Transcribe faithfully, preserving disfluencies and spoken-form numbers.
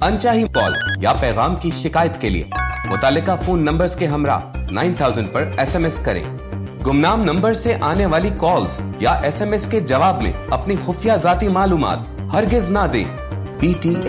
अनचाही call या पैगाम की शिकायत के लिए मुतालिका फोन नंबर्स के हमरा नौ हज़ार पर एसएमएस करें। गुमनाम नंबर से आने वाली कॉल्स या एसएमएस के जवाब में अपनी खुफिया जाती मालूमात हरगिज ना दें। पीटी